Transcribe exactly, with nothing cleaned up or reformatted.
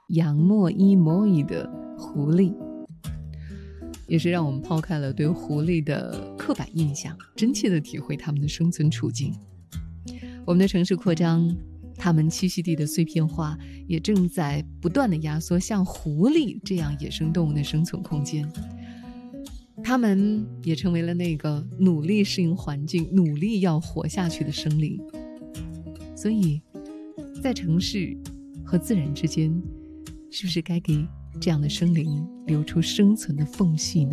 杨莫伊莫伊的狐狸，也是让我们抛开了对狐狸的刻板印象，真切地体会它们的生存处境。我们的城市扩张，它们栖息地的碎片化，也正在不断地压缩像狐狸这样野生动物的生存空间。它们也成为了那个努力适应环境、努力要活下去的生灵。所以，在城市和自然之间，是不是该给这样的生灵留出生存的缝隙呢？